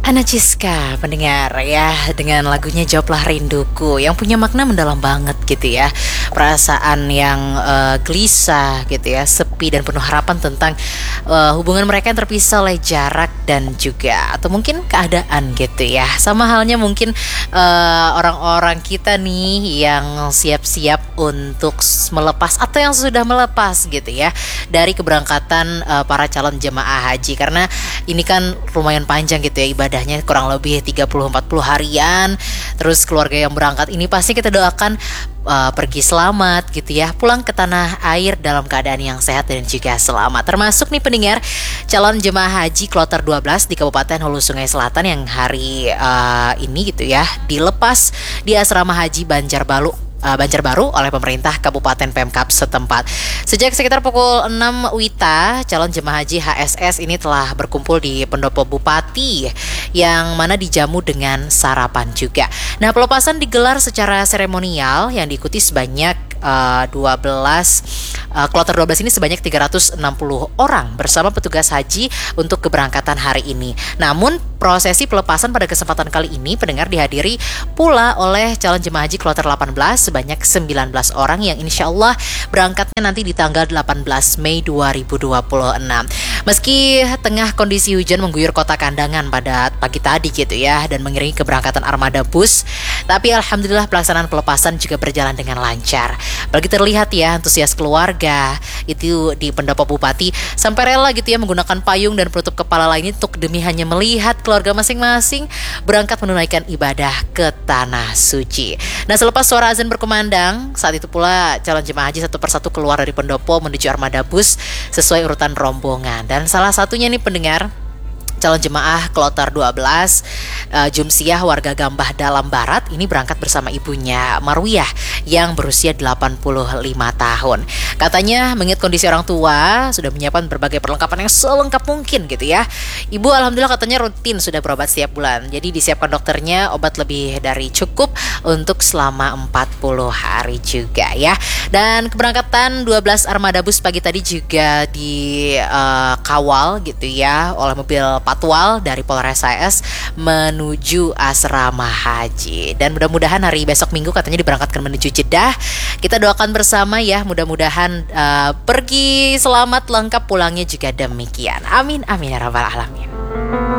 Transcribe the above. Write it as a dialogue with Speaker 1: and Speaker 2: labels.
Speaker 1: Ana Ciska, pendengar ya, dengan lagunya Jawablah Rinduku yang punya makna mendalam banget gitu ya. Perasaan yang gelisah gitu ya, sepi dan penuh harapan tentang hubungan mereka yang terpisah oleh jarak dan juga atau mungkin keadaan gitu ya. Sama halnya mungkin orang-orang kita nih yang siap-siap untuk melepas atau yang sudah melepas gitu ya dari keberangkatan para calon jemaah haji, karena ini kan lumayan panjang gitu ya ibadahnya, kurang lebih 30-40 harian. Terus keluarga yang berangkat ini pasti kita doakan pergi selamat gitu ya, pulang ke tanah air dalam keadaan yang sehat dan juga selamat. Termasuk nih pendengar calon jemaah haji kloter 12 di Kabupaten Hulu Sungai Selatan yang hari ini gitu ya dilepas di asrama haji Banjarbaru oleh pemerintah Kabupaten Pemkab setempat. Sejak sekitar pukul 6 WITA, calon jemaah haji HSS ini telah berkumpul di pendopo Bupati yang mana dijamu dengan sarapan juga. Nah, pelepasan digelar secara seremonial yang diikuti sebanyak 12 kloter 12 ini sebanyak 360 orang bersama petugas haji untuk keberangkatan hari ini. Namun prosesi pelepasan pada kesempatan kali ini pendengar dihadiri pula oleh calon jemaah haji kloter 18 sebanyak 19 orang yang insya Allah berangkatnya nanti di tanggal 18 Mei 2026. Meski tengah kondisi hujan mengguyur kota Kandangan pada pagi tadi gitu ya dan mengiringi keberangkatan armada bus, tapi alhamdulillah pelaksanaan pelepasan juga berjalan dengan lancar. Apalagi terlihat ya antusias keluarga itu di pendopo Bupati sampai rela gitu ya menggunakan payung dan penutup kepala lainnya untuk demi hanya melihat keluarga masing-masing berangkat menunaikan ibadah ke tanah suci. Nah, selepas suara azan berkumandang, saat itu pula calon jemaah haji satu persatu keluar dari pendopo menuju armada bus sesuai urutan rombongan. Dan salah satunya nih pendengar, calon jemaah kloter 12 Jumsiah warga Gambah Dalam Barat ini berangkat bersama ibunya Marwiyah yang berusia 85 tahun. Katanya mengingat kondisi orang tua sudah menyiapkan berbagai perlengkapan yang selengkap mungkin gitu ya. Ibu alhamdulillah katanya rutin sudah berobat setiap bulan. Jadi disiapkan dokternya obat lebih dari cukup untuk selama 40 hari juga ya. Dan keberangkatan 12 armada bus pagi tadi juga dikawal gitu ya oleh mobil patwal dari Polres AS menuju asrama haji. Dan mudah-mudahan hari besok Minggu katanya diberangkatkan menuju Jeddah. Kita doakan bersama ya, mudah-mudahan pergi selamat, lengkap, pulangnya juga demikian. Amin amin ya rabbal alamin.